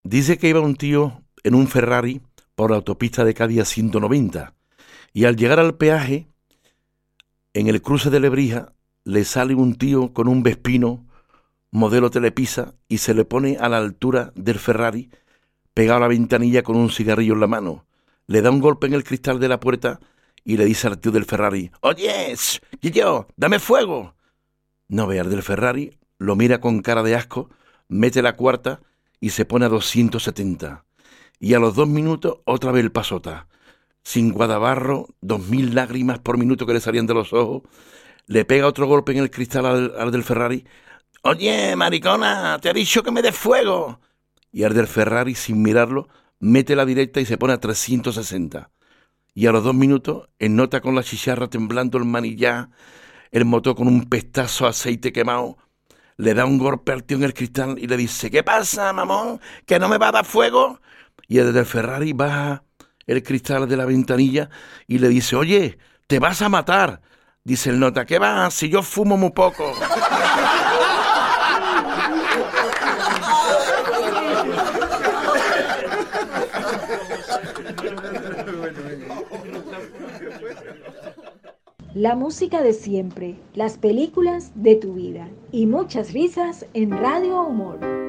Dice que iba un tío en un Ferrari por la autopista de Cádiz a 190 y al llegar al peaje, en el cruce de Lebrija, le sale un tío con un Vespino modelo Telepisa y se le pone a la altura del Ferrari pegado a la ventanilla con un cigarrillo en la mano. Le da un golpe en el cristal de la puerta y le dice al tío del Ferrari: «Oye, Guillo, dame fuego». No veas, del Ferrari lo mira con cara de asco, mete la cuarta y se pone a 270. Y a los 2 minutos otra vez el pasota. Sin guadabarro, 2000 lágrimas por minuto que le salían de los ojos. Le pega otro golpe en el cristal al del Ferrari. «Oye, maricona, te he dicho que me des fuego». Y al del Ferrari, sin mirarlo, mete la directa y se pone a 360. Y a los 2 minutos, en nota con la chicharra temblando el manillar, el motor con un pestazo de aceite quemado, le da un golpe al tío en el cristal y le dice: «¿Qué pasa, mamón? ¿Que no me va a dar fuego?». Y el del Ferrari baja el cristal de la ventanilla y le dice: «Oye, te vas a matar». Dice el nota: «¿Qué va? Si yo fumo muy poco». La música de siempre, las películas de tu vida y muchas risas en Radio Humor.